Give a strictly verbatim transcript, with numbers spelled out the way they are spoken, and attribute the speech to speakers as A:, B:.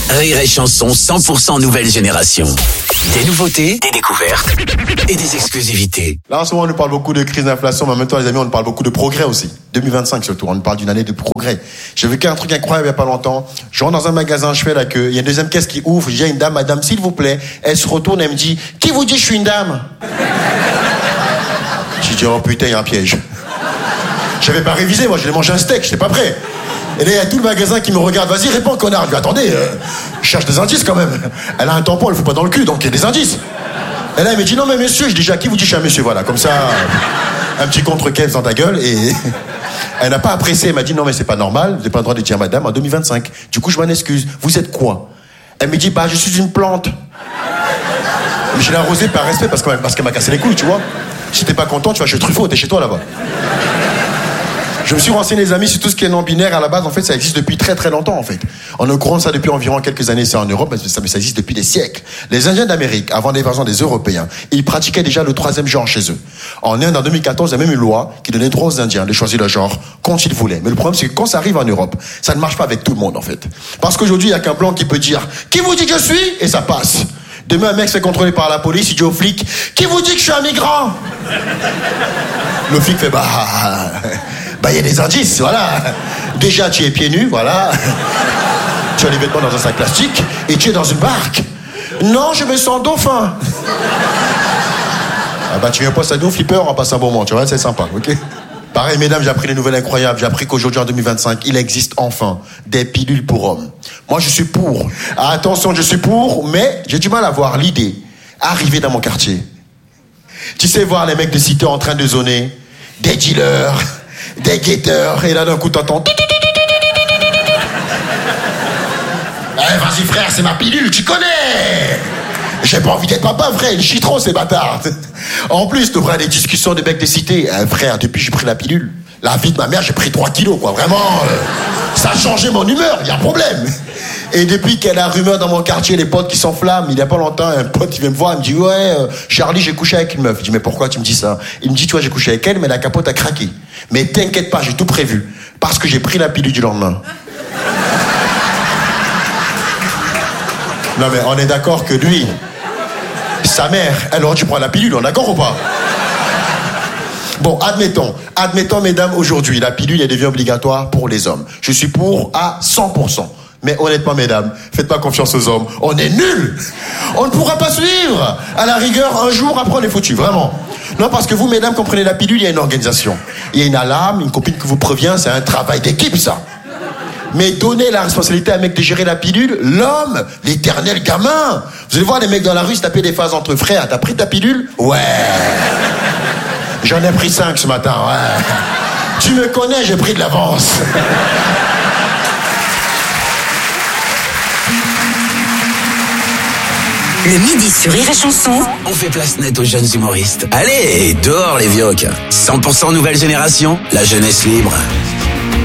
A: Rire et Chanson cent pour cent nouvelle génération. Des nouveautés, des découvertes et des exclusivités.
B: Là, en ce moment, on nous parle beaucoup de crise d'inflation, mais en même temps, les amis, on nous parle beaucoup de progrès aussi. deux mille vingt-cinq surtout, on nous parle d'une année de progrès. J'ai vécu un truc incroyable il n'y a pas longtemps. Je rentre dans un magasin, je fais la queue, il y a une deuxième caisse qui ouvre, je dis à une dame, madame, s'il vous plaît. Elle se retourne, elle me dit, qui vous dit que je suis une dame? J'ai dit, oh putain, il y a un piège. J'avais pas révisé, moi, je l'ai mangé un steak, j'étais pas prêt. Et là, il y a tout le magasin qui me regarde. Vas-y, réponds, connard. Je dis, attendez, euh, je cherche des indices quand même. Elle a un tampon, elle ne fout pas dans le cul, donc il y a des indices. Et là, elle me dit, non, mais monsieur. Je dis, à qui vous dit que je suis un monsieur? Voilà, comme ça, un petit contre-kev dans ta gueule. Et elle n'a pas apprécié. Elle m'a dit, non, mais c'est pas normal. Vous n'avez pas le droit de dire madame en deux mille vingt-cinq. Du coup, je m'en excuse. Vous êtes quoi? Elle me dit, bah, je suis une plante. Mais je l'ai arrosée par respect parce qu'elle parce qu'elle m'a cassé les couilles, tu vois. Si t'es pas content, tu vas chez Truffaut, t'es chez toi là-bas. Je me suis renseigné, les amis, sur tout ce qui est non-binaire. À la base, en fait, ça existe depuis très très longtemps, en fait. On est courant de ça depuis environ quelques années, c'est en Europe, mais ça, mais ça existe depuis des siècles. Les Indiens d'Amérique, avant l'invasion des Européens, ils pratiquaient déjà le troisième genre chez eux. En Inde, en deux mille quatorze, il y a même une loi qui donnait droit aux Indiens de choisir le genre quand ils voulaient. Mais le problème, c'est que quand ça arrive en Europe, ça ne marche pas avec tout le monde, en fait. Parce qu'aujourd'hui, il n'y a qu'un blanc qui peut dire « Qui vous dit que je suis ?» et ça passe. Demain, un mec se fait contrôler par la police, il dit au flic « Qui vous dit que je suis un migrant ?» Le flic fait « Bah... » Bah, il y a des indices, voilà. Déjà, tu es pieds nus, voilà. Tu as les vêtements dans un sac plastique et tu es dans une barque. Non, je me sens dauphin. Ah bah, tu viens pas ça nous, flipper, on va passer un bon moment, tu vois, c'est sympa, ok? Pareil, mesdames, j'ai appris des nouvelles incroyables. J'ai appris qu'aujourd'hui, en deux mille vingt-cinq, il existe enfin des pilules pour hommes. Moi, je suis pour. Ah, attention, je suis pour, mais j'ai du mal à voir l'idée arriver dans mon quartier. Tu sais, voir les mecs de cité en train de zoner, des dealers, des guetteurs, et là d'un coup t'entends. Eh, vas-y frère, c'est ma pilule, tu connais. J'ai pas envie d'être papa, frère, il chie trop ces bâtards. En plus, t'ouvras des discussions des mecs de cité. Eh, frère, depuis que j'ai pris la pilule, la vie de ma mère, j'ai pris trois kilos, quoi. Vraiment, euh, ça a changé mon humeur, y a un problème. Et depuis qu'il y a la rumeur dans mon quartier, les potes qui s'enflamment, il y a pas longtemps, un pote qui vient me voir, il me dit, ouais, euh, Charlie, j'ai couché avec une meuf. Je dis, mais pourquoi tu me dis ça? Il me dit, tu vois, j'ai couché avec elle, mais la capote a craqué. Mais t'inquiète pas, j'ai tout prévu. Parce que j'ai pris la pilule du lendemain. Non mais on est d'accord que lui, sa mère, elle aurait dû prendre la pilule, on est d'accord ou pas? Bon, admettons, admettons mesdames, aujourd'hui, la pilule elle devient obligatoire pour les hommes. Je suis pour à cent pour cent. Mais honnêtement, mesdames, faites pas confiance aux hommes. On est nuls. On ne pourra pas suivre. À la rigueur, un jour, après, on est foutu. Vraiment. Non, parce que vous, mesdames, comprenez la pilule, il y a une organisation. Il y a une alarme, une copine qui vous prévient, c'est un travail d'équipe, ça. Mais donnez la responsabilité à un mec de gérer la pilule, l'homme, l'éternel gamin. Vous allez voir les mecs dans la rue se taper des phases entre frères. T'as pris ta pilule? Ouais. J'en ai pris cinq ce matin, ouais. Tu me connais, j'ai pris de l'avance.
C: Le midi sur Rire et Chanson.
A: On fait place nette aux jeunes humoristes. Allez, dehors les vioques. cent pour cent nouvelle génération, la jeunesse libre.